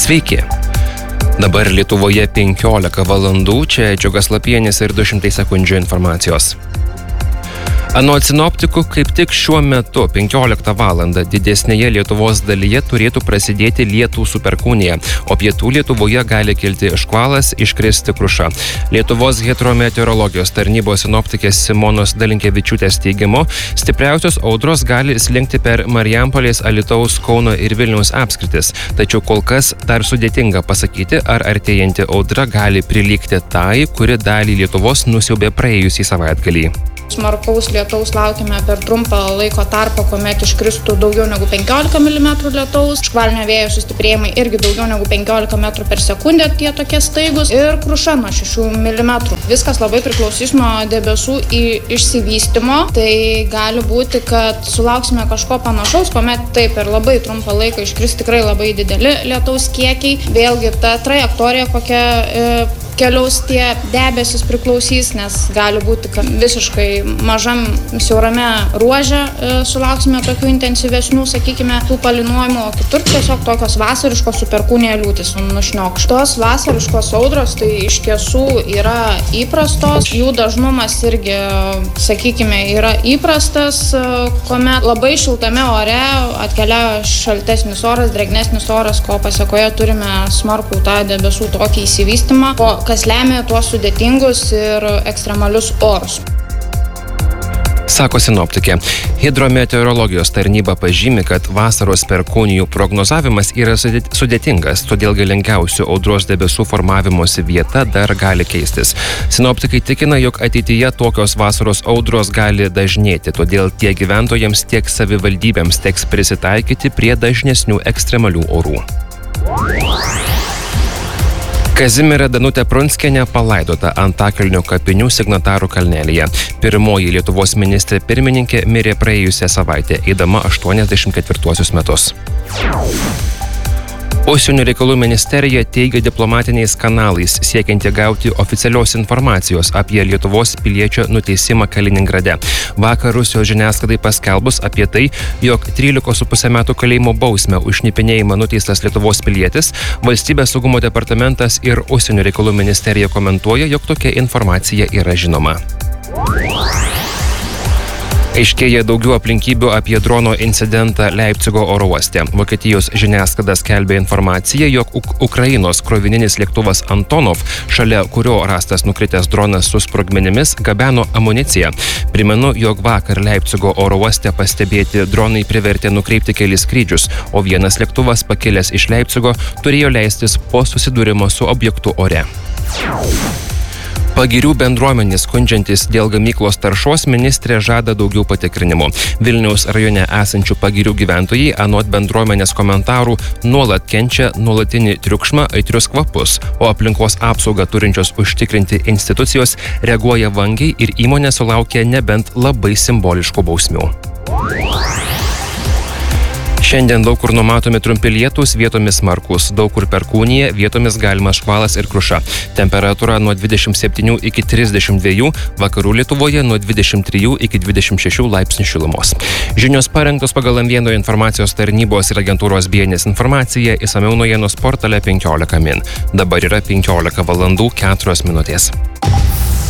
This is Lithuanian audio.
Sveiki. Dabar Lietuvoje 15 valandų, čia Džiugas Lapienis ir 200 sekundžių informacijos. Anot sinoptikų, kaip tik šiuo metu 15 valandą didesnėje Lietuvos dalyje turėtų prasidėti lietų su perkūnija, o pietų Lietuvoje gali kilti škvalas, iškristi kruša. Lietuvos hidrometeorologijos tarnybos sinoptikės Simonos Dalinkevičiūtės teigimu, stipriausios audros gali slinkti per Marijampolės, Alytaus, Kauno ir Vilniaus apskritis. Tačiau kol kas dar sudėtinga pasakyti, ar artėjanti audra gali prilygti tai, kuri dalį Lietuvos nusiaubė praėjusį savaitgalį. Smarkaus lietaus laukime per trumpą laiko tarpą, kuomet iškristų daugiau negu 15 mm lietaus. Škvalinio vėjo sustiprėjimai irgi daugiau negu 15 m per sekundę, tie tokie staigus. Ir kruša nuo 6 mm. Viskas labai priklausys nuo debesų išsivystymo. Tai gali būti, kad sulauksime kažko panašaus, kuomet taip per labai trumpą laiką iškris tikrai labai dideli lietaus kiekiai. Vėlgi ta trajektorija, kokia keliaus tie debesis priklausys, nes gali būti, kad visiškai mažam siaurame ruože sulauksime tokių intensyvesnių, sakykime, tų palynojimų, o kitur tiesiog tokios vasariškos su perkūnija liūtys nušniokš. Tos vasariškos audros tai iš tiesų yra įprastos, jų dažnumas irgi, sakykime, yra įprastas, kuomet labai šiltame ore atkeliauja šaltesnis oras, drėgnesnis oras, ko pasekoje turime smarkų tą debesų tokį įsivystymą, kas lemia tuos sudėtingus ir ekstremalius orus. Sako sinoptikė. Hidrometeorologijos tarnyba pažymi, kad vasaros perkūnijų prognozavimas yra sudėtingas, todėl galingiausių audros debesų formavimosi vieta dar gali keistis. Sinoptikai tikina, jog ateityje tokios vasaros audros gali dažnėti, todėl tiek gyventojams, tiek savivaldybėms teks prisitaikyti prie dažnesnių ekstremalių orų. Kazimiera Danutė Prunskienė palaidota Antakalnio kapinių Signatarų kalnelyje. Pirmoji Lietuvos ministrė pirmininkė mirė praėjusią savaitę, eidama 84 metus. Užsienio reikalų ministerija teigia diplomatiniais kanalais siekianti gauti oficialios informacijos apie Lietuvos piliečio nuteisimą Kaliningrade. Vakar Rusijos žiniasklaidai paskelbus apie tai, jog 13,5 metų kalėjimo bausmę už šnipinėjimą nuteistas Lietuvos pilietis, Valstybės saugumo departamentas ir Užsienio reikalų ministerija komentuoja, jog tokia informacija yra žinoma. Aiškėja daugiau aplinkybių apie drono incidentą Leipcigo oro uoste. Vokietijos žiniasklaida skelbė informaciją, jog Ukrainos krovininis lėktuvas Antonov, šalia kurio rastas nukritęs dronas su sprogmenimis, gabeno amuniciją. Primenu, jog vakar Leipcigo oro uoste pastebėti dronai privertė nukreipti kelis skrydžius, o vienas lėktuvas pakilęs iš Leipcigo turėjo leistis po susidūrimo su objektu ore. Pagirių bendruomenės skundžiantis dėl gamyklos taršos ministrė žada daugiau patikrinimų. Vilniaus rajone esančių pagirių gyventojai anot bendruomenės komentarų nuolat kenčia nuolatinį triukšmą, aitrius kvapus, o aplinkos apsaugą turinčios užtikrinti institucijos reaguoja vangiai ir įmonė sulaukia nebent labai simboliškų bausmių. Šiandien daug kur numatomi trumpi lietūs, vietomis smarkūs, daug kur perkūnija, vietomis galimas škvalas ir kruša. Temperatūra nuo 27 iki 32, vakarų Lietuvoje nuo 23 iki 26 laipsnių šilumos. Žinios parengtos pagal M1 informacijos tarnybos ir agentūros BNS informaciją, išsamiau naujienos portale 15 min. Dabar yra 15 valandų 4 minutės.